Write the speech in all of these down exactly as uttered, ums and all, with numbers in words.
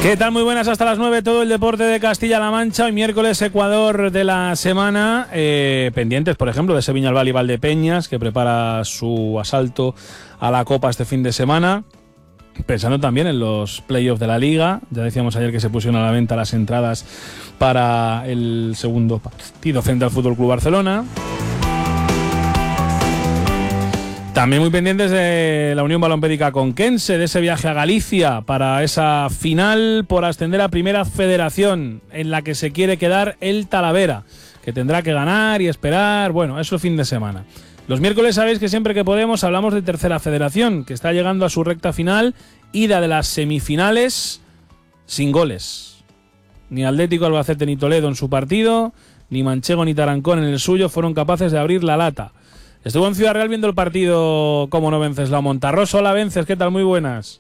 ¿Qué tal? Muy buenas, hasta las nueve, todo el deporte de Castilla-La Mancha. Hoy miércoles, Ecuador de la semana. Eh, pendientes, por ejemplo, de ese Viñalbal y Valdepeñas, que prepara su asalto a la Copa este fin de semana. Pensando también en los playoffs de la Liga. Ya decíamos ayer que se pusieron a la venta las entradas para el segundo partido frente al F C Barcelona. También muy pendientes de la Unión Balompédica Conquense, de ese viaje a Galicia para esa final por ascender a Primera Federación, en la que se quiere quedar el Talavera, que tendrá que ganar y esperar. Bueno, eso el fin de semana. Los miércoles sabéis que siempre que podemos hablamos de Tercera Federación, que está llegando a su recta final, ida de las semifinales sin goles. Ni Atlético, Albacete ni Toledo en su partido, ni Manchego ni Tarancón en el suyo fueron capaces de abrir la lata. Estuvo en Ciudad Real viendo el partido, como no, Venceslao Montarroso. Hola, Vences, ¿qué tal? Muy buenas.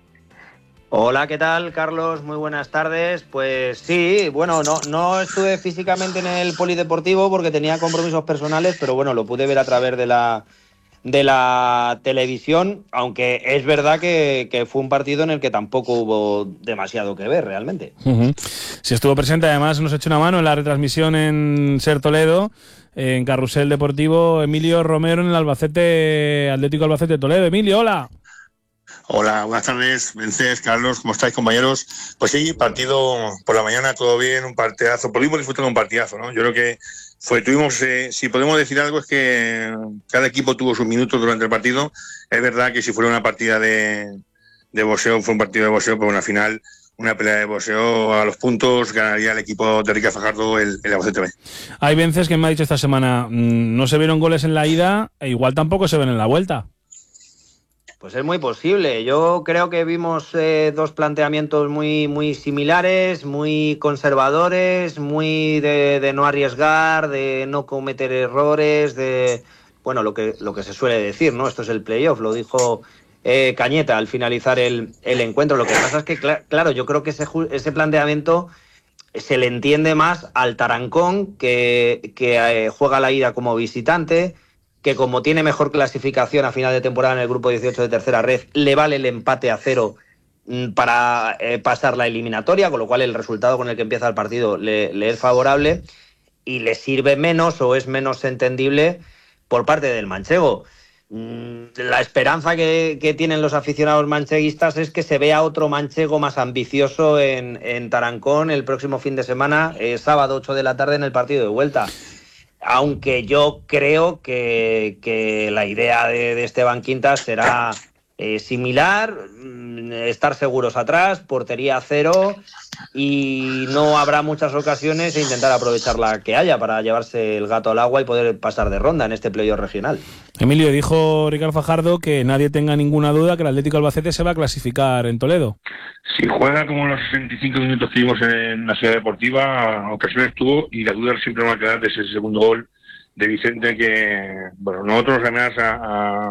Hola, ¿qué tal, Carlos? Muy buenas tardes. Pues sí, bueno, no, no estuve físicamente en el polideportivo porque tenía compromisos personales, pero bueno, lo pude ver a través de la, de la televisión, aunque es verdad que, que fue un partido en el que tampoco hubo demasiado que ver, realmente. Uh-huh. Sí, estuvo presente, además nos echó una mano en la retransmisión en Ser Toledo, en Carrusel Deportivo, Emilio Romero en el Albacete, Atlético Albacete Toledo. Emilio, hola. Hola, buenas tardes, Vences, Carlos, ¿cómo estáis, compañeros? Pues sí, partido por la mañana, todo bien, un partidazo, pudimos disfrutar de un partidazo, ¿no? Yo creo que fue, tuvimos, eh, si podemos decir algo, es que cada equipo tuvo sus minutos durante el partido. Es verdad que si fuera una partida de, de boxeo, fue un partido de boxeo, pero una final, una pelea de boxeo a los puntos, ganaría el equipo de Ricard Fajardo, el, el Albacete B. Hay Vences que me ha dicho esta semana, mmm, no se vieron goles en la ida, e igual tampoco se ven en la vuelta. Pues es muy posible. Yo creo que vimos eh, dos planteamientos muy, muy similares, muy conservadores, muy de, de no arriesgar, de no cometer errores, de bueno, lo que, lo que se suele decir, ¿no? Esto es el playoff, lo dijo eh, Cañeta al finalizar el, el encuentro. Lo que pasa es que, cl- claro, yo creo que ese, ese planteamiento se le entiende más al Tarancón, que, que eh, juega la ida como visitante, que como tiene mejor clasificación a final de temporada en el grupo dieciocho de tercera red, le vale el empate a cero para eh, pasar la eliminatoria, con lo cual el resultado con el que empieza el partido le, le es favorable y le sirve menos o es menos entendible por parte del manchego. La esperanza que, que tienen los aficionados mancheguistas es que se vea otro manchego más ambicioso en, en Tarancón el próximo fin de semana, eh, sábado ocho de la tarde en el partido de vuelta. Aunque yo creo que, que la idea de, de Esteban Quintas será eh, similar, estar seguros atrás, portería cero, y no habrá muchas ocasiones e intentar aprovechar la que haya para llevarse el gato al agua y poder pasar de ronda en este playoff regional. Emilio, dijo Ricard Fajardo que nadie tenga ninguna duda que el Atlético Albacete se va a clasificar en Toledo. Si juega como los sesenta y cinco minutos que vimos en la ciudad deportiva, ocasiones tuvo, y las dudas siempre van a quedar de ese segundo gol de Vicente, que, bueno, nosotros además a, a,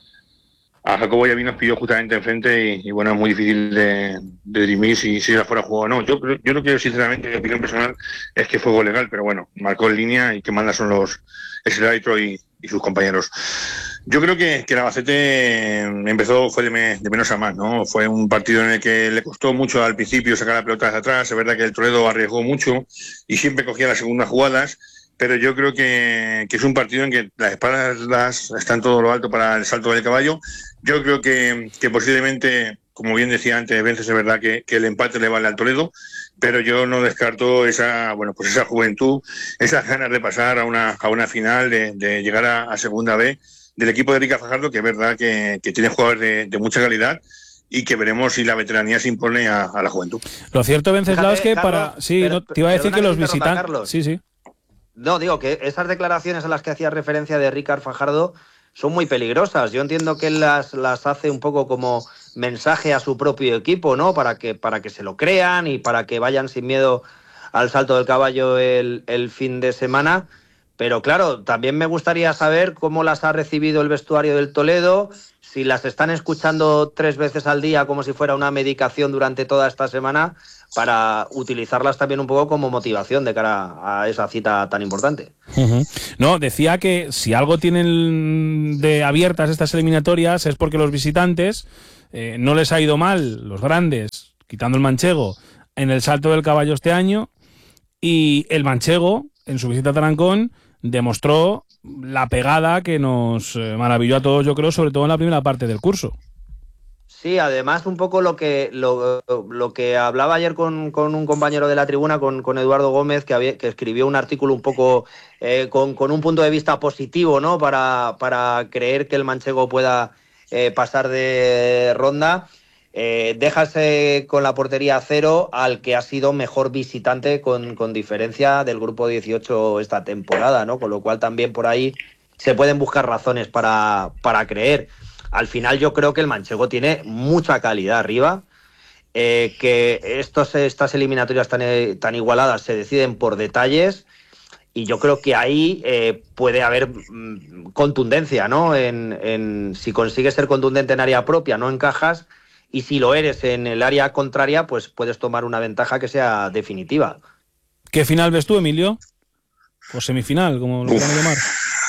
a Jacobo Yaví nos pidió justamente enfrente, y, y bueno, es muy difícil de, de dirimir si, si era fuera de juego o no. Yo, yo no quiero, sinceramente, mi opinión personal es que fue gol legal, pero bueno, marcó en línea y que manda son los, es el árbitro y, y sus compañeros. Yo creo que, que el Albacete empezó, fue de, me, de menos a más, ¿no? Fue un partido en el que le costó mucho al principio sacar la pelota hacia atrás. Es verdad que el Toledo arriesgó mucho y siempre cogía las segundas jugadas, pero yo creo que, que es un partido en que las espaldas están todo lo alto para el salto del caballo. Yo creo que, que posiblemente, como bien decía antes Vences, es verdad que, que el empate le vale al Toledo, pero yo no descarto esa, bueno, pues esa juventud, esas ganas de pasar a una, a una final, de, de llegar a, a Segunda B, del equipo de Ricard Fajardo, que es verdad que, que tiene jugadores de, de mucha calidad, y que veremos si la veteranía se impone a, a la juventud. Lo cierto, Venceslao, es que Carlos, para... Sí, pero, no, te iba a decir que los visitantes... Sí, sí. No, digo que esas declaraciones a las que hacía referencia de Ricard Fajardo son muy peligrosas. Yo entiendo que él las, las hace un poco como mensaje a su propio equipo, ¿no? Para que, para que se lo crean y para que vayan sin miedo al salto del caballo el, el fin de semana. Pero claro, también me gustaría saber cómo las ha recibido el vestuario del Toledo, si las están escuchando tres veces al día como si fuera una medicación durante toda esta semana, para utilizarlas también un poco como motivación de cara a esa cita tan importante. Uh-huh. No, decía que si algo tienen de abiertas estas eliminatorias es porque los visitantes eh, no les ha ido mal, los grandes, quitando el manchego, en el Salto del Caballo este año, y el manchego, en su visita a Tarancón, demostró la pegada que nos maravilló a todos, yo creo, sobre todo en la primera parte del curso. Sí, además un poco lo que lo, lo que hablaba ayer con, con un compañero de la tribuna, con, con Eduardo Gómez, que, había, que escribió un artículo un poco eh, con, con un punto de vista positivo, ¿no? Para, para creer que el manchego pueda eh, pasar de ronda. Eh, déjase con la portería a cero al que ha sido mejor visitante con, con diferencia del grupo dieciocho esta temporada, ¿no? Con lo cual también por ahí se pueden buscar razones para, para creer. Al final yo creo que el manchego tiene mucha calidad arriba, eh, que estos, estas eliminatorias tan, tan igualadas se deciden por detalles, y yo creo que ahí eh, puede haber mm, contundencia, ¿no? En, en, si consigues ser contundente en área propia, no encajas, y si lo eres en el área contraria, pues puedes tomar una ventaja que sea definitiva. ¿Qué final ves tú, Emilio? O semifinal, como lo quieran llamar.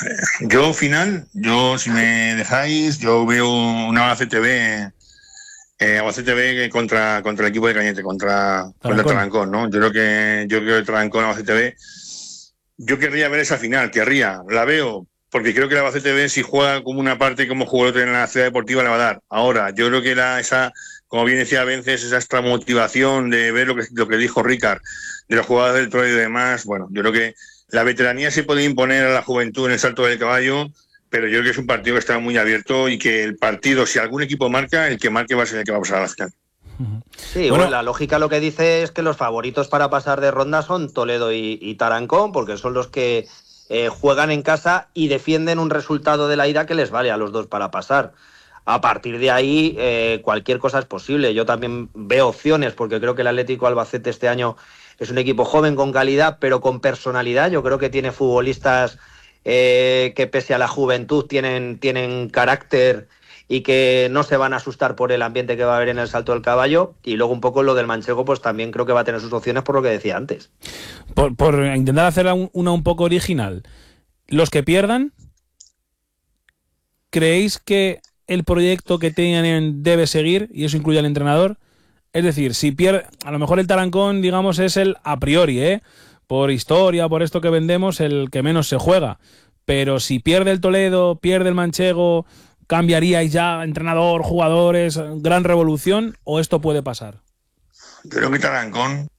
Yo final, yo si me dejáis, yo veo una Albacete B, eh, Albacete B contra, contra el equipo de Cañete, contra Tarancón. contra Tarancón, ¿no? Yo creo que yo creo que Tarancón, Albacete B, yo querría ver esa final, querría, la veo, porque creo que el Albacete B, si juega como una parte como jugó el otro en la Ciudad Deportiva, le va a dar. Ahora, yo creo que la, esa, como bien decía Vences, esa extra motivación de ver lo que, lo que dijo Ricard, de los jugadores del Troy y demás, bueno, yo creo que la veteranía se puede imponer a la juventud en el Salto del Caballo, pero yo creo que es un partido que está muy abierto y que el partido, si algún equipo marca, el que marque va a ser el que va a pasar a la final. Sí, bueno, bueno, la lógica lo que dice es que los favoritos para pasar de ronda son Toledo y, y Tarancón, porque son los que eh, juegan en casa y defienden un resultado de la ida que les vale a los dos para pasar. A partir de ahí, eh, cualquier cosa es posible. Yo también veo opciones, porque creo que el Atlético Albacete este año es un equipo joven con calidad, pero con personalidad. Yo creo que tiene futbolistas eh, que pese a la juventud tienen, tienen carácter y que no se van a asustar por el ambiente que va a haber en el Salto del Caballo. Y luego un poco lo del manchego, pues también creo que va a tener sus opciones por lo que decía antes. Por, por intentar hacer una un poco original, los que pierdan, ¿creéis que el proyecto que tienen debe seguir? Y eso incluye al entrenador. Es decir, si pierde, a lo mejor el Tarancón, digamos, es el a priori, ¿eh? Por historia, por esto que vendemos, el que menos se juega. Pero si pierde el Toledo, pierde el manchego, ¿cambiaríais ya entrenador, jugadores, gran revolución, o esto puede pasar? Yo creo que Tarancón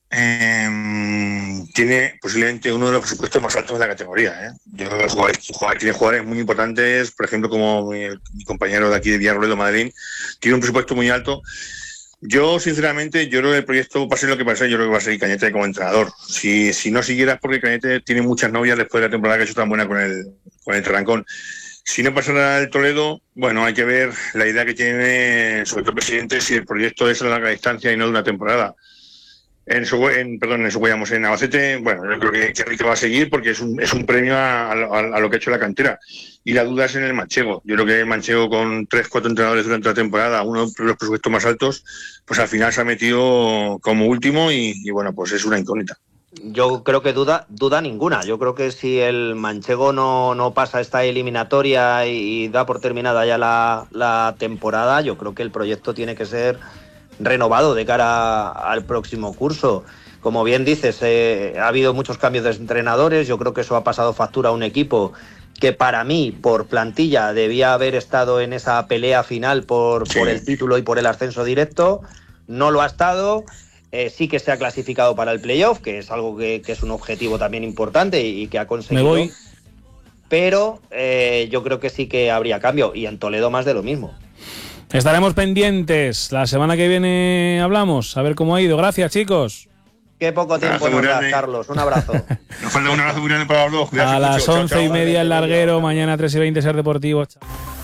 eh, tiene posiblemente uno de los presupuestos más altos de la categoría, ¿eh? Yo creo que jugadores, jugadores, tiene jugadores muy importantes, por ejemplo, como mi, mi compañero de aquí de Villarroledo, Madrid, tiene un presupuesto muy alto. Yo, sinceramente, yo creo que el proyecto, pase lo que pase, yo creo que va a seguir Cañete como entrenador. Si, si no siguieras, porque Cañete tiene muchas novias después de la temporada que ha hecho tan buena con el, con el Tarancón. Si no pasara el Toledo, bueno, hay que ver la idea que tiene, sobre todo el presidente, si el proyecto es a larga distancia y no de una temporada. En su, en, perdón, en su digamos, en Albacete, bueno, yo creo que, que Rico va a seguir porque es un, es un premio a, a, a lo que ha hecho la cantera. Y la duda es en el manchego. Yo creo que el manchego, con tres, cuatro entrenadores durante la temporada, uno de los presupuestos más altos, pues al final se ha metido como último y, y bueno, pues es una incógnita. Yo creo que duda, duda ninguna. Yo creo que si el manchego no, no pasa esta eliminatoria y, y da por terminada ya la, la temporada, yo creo que el proyecto tiene que ser renovado de cara al próximo curso. Como bien dices, eh, ha habido muchos cambios de entrenadores. Yo creo que eso ha pasado factura a un equipo que para mí, por plantilla, debía haber estado en esa pelea final por, sí. por el título y por el ascenso directo. No lo ha estado. Eh, sí que se ha clasificado para el playoff, que es algo que, que es un objetivo también importante y, y que ha conseguido. Me voy. Pero eh, yo creo que sí que habría cambio, y en Toledo más de lo mismo. Estaremos pendientes. La semana que viene hablamos, a ver cómo ha ido. Gracias, chicos. Qué poco tiempo nos das, Carlos. Un abrazo. Nos falta un abrazo muy grande para los dos. A las once y media el larguero, mañana tres y veinte Ser Deportivo. Chao.